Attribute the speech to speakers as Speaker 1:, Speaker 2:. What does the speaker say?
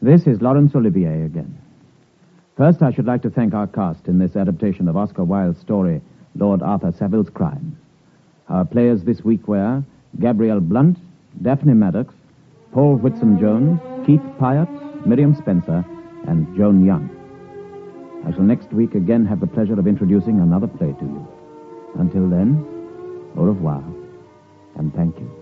Speaker 1: This is Laurence Olivier again. First, I should like to thank our cast in this adaptation of Oscar Wilde's story, Lord Arthur Saville's Crime. Our players this week were Gabrielle Blunt, Daphne Maddox, Paul Whitson-Jones, Keith Pyatt, Miriam Spencer, and Joan Young. I shall next week again have the pleasure of introducing another play to you. Until then, au revoir, and thank you.